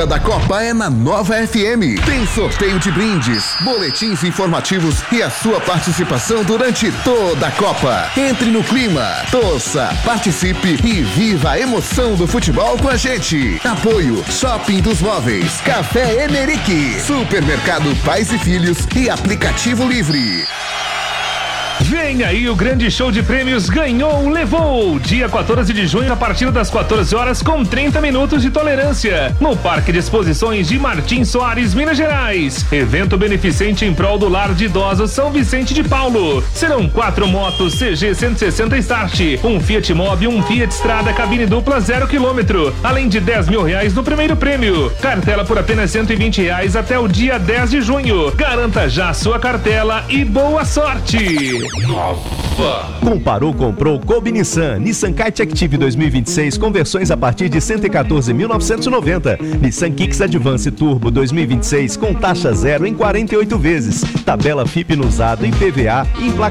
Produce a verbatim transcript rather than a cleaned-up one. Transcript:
da Copa é na Nova F M. Tem sorteio de brindes, boletins informativos e a sua participação durante toda a Copa. Entre no clima, torça, participe e viva a emoção do futebol com a gente. Apoio Shopping dos Móveis, Café Emerick, Supermercado Pais e Filhos e Aplicativo Livre. Vem aí o grande show de prêmios Ganhou, Levou. Dia quatorze de junho, a partir das quatorze horas, com trinta minutos de tolerância, no Parque de Exposições de Martins Soares, Minas Gerais. Evento beneficente em prol do Lar de Idosos São Vicente de Paulo. Serão quatro motos C G cento e sessenta Start, um Fiat Mobi, um Fiat Strada cabine dupla zero quilômetro, além de dez mil reais no primeiro prêmio. Cartela por apenas cento e vinte reais até o dia dez de junho. Garanta já a sua cartela e boa sorte! Nova. Comparou, comprou, coube Nissan. Nissan Kite Active dois mil e vinte e seis com versões a partir de cento e quatorze mil novecentos e noventa. Nissan Kicks Advance Turbo dois mil e vinte e seis com taxa zero em quarenta e oito vezes. Tabela F I P no usado, I P V A,